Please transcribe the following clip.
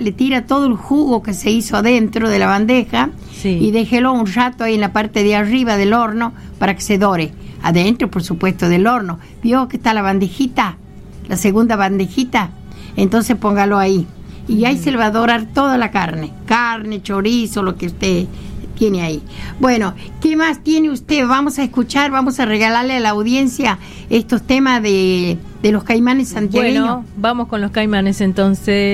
le tira todo el jugo que se hizo adentro de la bandeja, sí, y déjelo un rato ahí en la parte de arriba del horno para que se dore. Adentro, por supuesto, del horno. ¿Vio que está la bandejita? La segunda bandejita. Entonces póngalo ahí. Y ahí se le va a dorar toda la carne. Carne, chorizo, lo que usted tiene ahí. Bueno, ¿qué más tiene usted? Vamos a escuchar, vamos a regalarle a la audiencia estos temas de los caimanes santiagueños. Bueno, vamos con los caimanes entonces.